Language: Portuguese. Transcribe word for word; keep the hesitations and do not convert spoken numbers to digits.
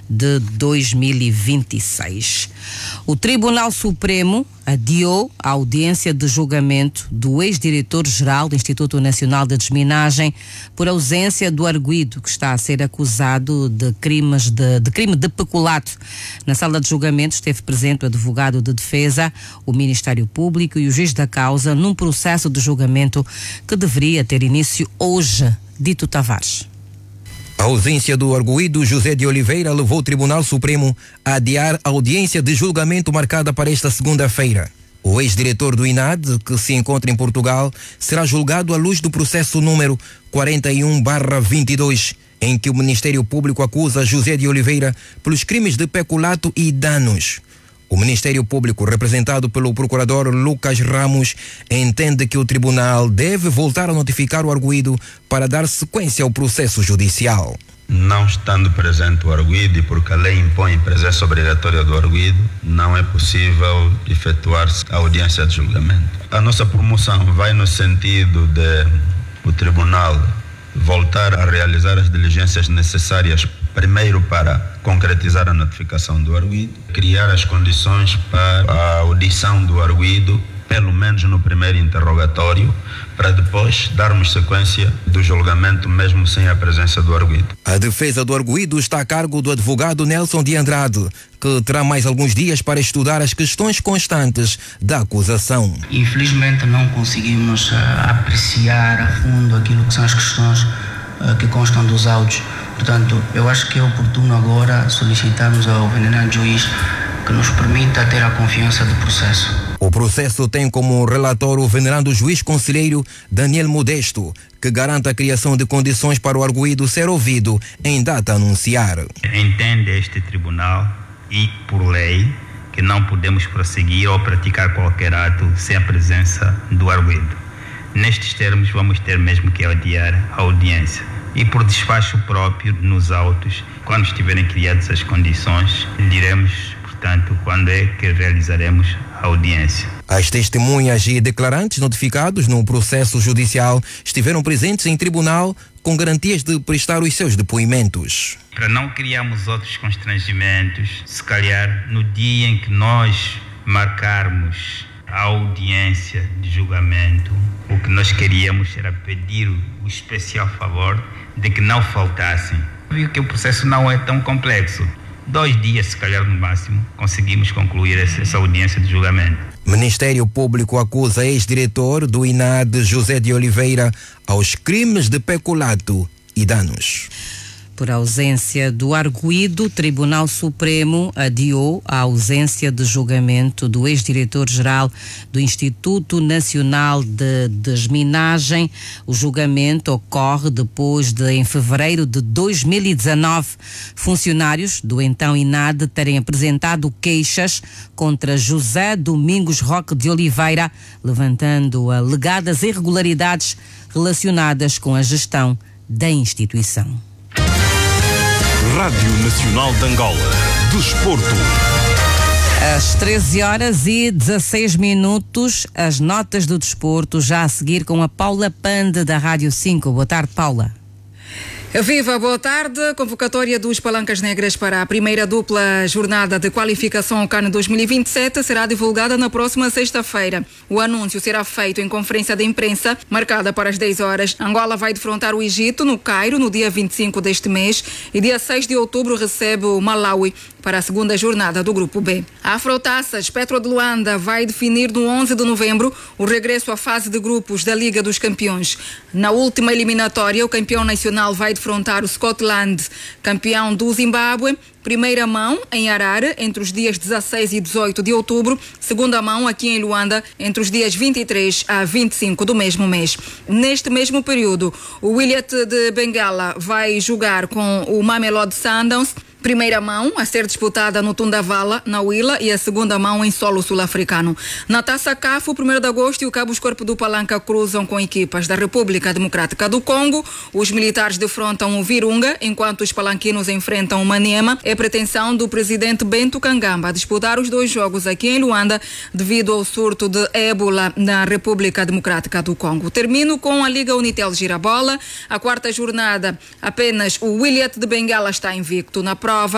de dois mil e vinte e seis. O Tribunal Supremo adiou a audiência de julgamento do ex-diretor-geral do Instituto Nacional de Desminagem por ausência do arguido que está a ser acusado de crimes de, de crime de peculato. Na sala de julgamento esteve presente o advogado de defesa, o Ministério Público e o juiz da causa num processo de julgamento que deveria ter início hoje. Dito Tavares. A ausência do arguido José de Oliveira levou o Tribunal Supremo a adiar a audiência de julgamento marcada para esta segunda-feira. O ex-diretor do I N A D, que se encontra em Portugal, será julgado à luz do processo número quarenta e um barra vinte e dois, em que o Ministério Público acusa José de Oliveira pelos crimes de peculato e danos. O Ministério Público, representado pelo procurador Lucas Ramos, entende que o tribunal deve voltar a notificar o arguido para dar sequência ao processo judicial. Não estando presente o arguido e porque a lei impõe presença obrigatória do arguido, não é possível efetuar-se a audiência de julgamento. A nossa promoção vai no sentido de o tribunal voltar a realizar as diligências necessárias, primeiro para concretizar a notificação do arguido, criar as condições para a audição do arguido, pelo menos no primeiro interrogatório, para depois darmos sequência do julgamento mesmo sem a presença do arguido. A defesa do arguido está a cargo do advogado Nelson de Andrade, que terá mais alguns dias para estudar as questões constantes da acusação. Infelizmente não conseguimos uh, apreciar a fundo aquilo que são as questões uh, que constam dos autos. Portanto, eu acho que é oportuno agora solicitarmos ao venerando juiz que nos permita ter a confiança do processo. O processo tem como relator o venerando juiz conselheiro Daniel Modesto, que garante a criação de condições para o arguido ser ouvido em data a anunciar. Entende este tribunal e, por lei, que não podemos prosseguir ou praticar qualquer ato sem a presença do arguido. Nestes termos, vamos ter mesmo que adiar a audiência. E por despacho próprio nos autos, quando estiverem criadas as condições, diremos, portanto, quando é que realizaremos a audiência. As testemunhas e declarantes notificados no processo judicial estiveram presentes em tribunal com garantias de prestar os seus depoimentos. Para não criarmos outros constrangimentos, se calhar no dia em que nós marcarmos a audiência de julgamento, o que nós queríamos era pedir o especial favor de que não faltassem. Viu que o processo não é tão complexo. Dois dias, se calhar no máximo, conseguimos concluir essa, essa audiência de julgamento. Ministério Público acusa ex-diretor do I N A D, José de Oliveira, aos crimes de peculato e danos. Por ausência do arguido, o Tribunal Supremo adiou a ausência de julgamento do ex-diretor-geral do Instituto Nacional de Desminagem. O julgamento ocorre depois de, em fevereiro de dois mil e dezanove, funcionários do então I N A D terem apresentado queixas contra José Domingos Roque de Oliveira, levantando alegadas irregularidades relacionadas com a gestão da instituição. Rádio Nacional de Angola. Desporto. Às treze horas e dezasseis minutos, as notas do desporto, já a seguir com a Paula Pande da Rádio cinco. Boa tarde, Paula. Viva, boa tarde. Convocatória dos Palancas Negras para a primeira dupla jornada de qualificação ao CAN dois mil e vinte e sete será divulgada na próxima sexta-feira. O anúncio será feito em conferência de imprensa, marcada para as dez horas. Angola vai defrontar o Egito no Cairo no dia vinte e cinco deste mês e dia seis de outubro recebe o Malawi para a segunda jornada do Grupo B. A Afrotaças Petro de Luanda vai definir no onze de novembro o regresso à fase de grupos da Liga dos Campeões. Na última eliminatória, o campeão nacional vai defrontar o Scotland, campeão do Zimbábue. Primeira mão em Harare, entre os dias dezasseis e dezoito de outubro. Segunda mão aqui em Luanda, entre os dias vinte e três a vinte e cinco do mesmo mês. Neste mesmo período, o Wiliete de Bengala vai jogar com o Mamelodi Sundowns. Primeira mão a ser disputada no Tundavala, na Huila, e a segunda mão em solo sul-africano. Na Taça C A F, o primeiro de agosto e o Cabo Escorpo do Palanca cruzam com equipas da República Democrática do Congo. Os militares defrontam o Virunga, enquanto os palanquinos enfrentam o Maniema. É pretensão do presidente Bento Kangamba disputar os dois jogos aqui em Luanda devido ao surto de ébola na República Democrática do Congo. Termino com a Liga Unitel Girabola. A quarta jornada, apenas o Wiliete de Bengala está invicto na prova.